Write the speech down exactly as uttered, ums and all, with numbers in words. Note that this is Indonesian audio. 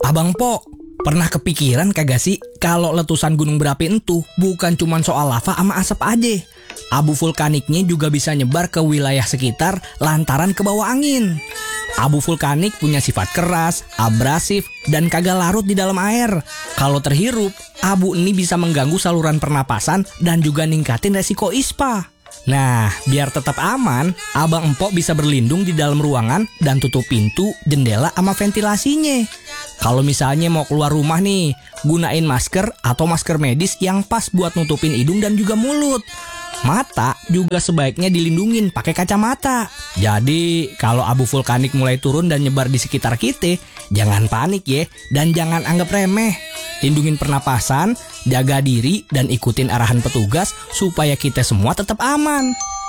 Abang Po, pernah kepikiran kagak sih kalau letusan gunung berapi itu bukan cuma soal lava sama asap aja. Abu vulkaniknya juga bisa nyebar ke wilayah sekitar lantaran ke bawah angin. Abu vulkanik punya sifat keras, abrasif, dan kagak larut di dalam air. Kalau terhirup, abu ini bisa mengganggu saluran pernapasan dan juga ningkatin resiko ispa. Nah, biar tetap aman, Abang Empok bisa berlindung di dalam ruangan dan tutup pintu, jendela, sama ventilasinya. Kalau misalnya mau keluar rumah nih, gunain masker atau masker medis yang pas buat nutupin hidung dan juga mulut. Mata juga sebaiknya dilindungin pakai kacamata. Jadi, kalau abu vulkanik mulai turun dan nyebar di sekitar kita, jangan panik ya, dan jangan anggap remeh. Lindungin pernapasan, jaga diri, dan ikutin arahan petugas supaya kita semua tetap aman.